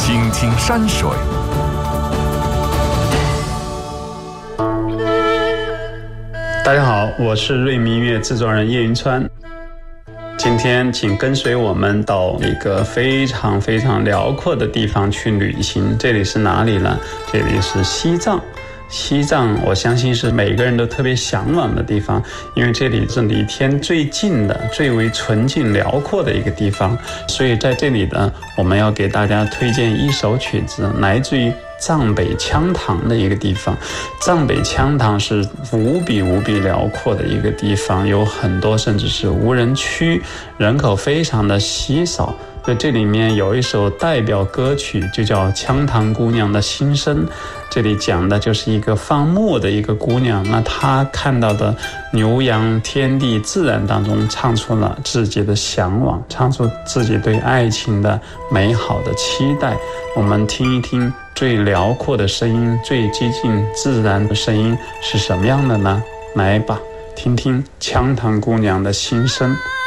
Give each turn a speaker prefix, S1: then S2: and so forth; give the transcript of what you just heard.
S1: 倾听山水，
S2: 大家好，我是瑞明音乐制作人叶云川。今天请跟随我们到一个非常非常辽阔的地方去旅行。这里是哪里呢？这里是西藏。西藏我相信是每个人都特别向往的地方，因为这里是离天最近的、最为纯净辽阔的一个地方。所以在这里呢，我们要给大家推荐一首曲子，来自于藏北羌塘的一个地方。藏北羌塘是无比辽阔的一个地方，有很多甚至是无人区，人口非常的稀少。在这里面有一首代表歌曲，就叫《羌塘姑娘的心声》。这里讲的就是一个放牧的一个姑娘，那她看到的牛羊天地自然当中，唱出了自己的向往，唱出自己对爱情的美好的期待。我们听一听最辽阔的声音，最接近自然的声音是什么样的呢？来吧，听听羌塘姑娘的心声。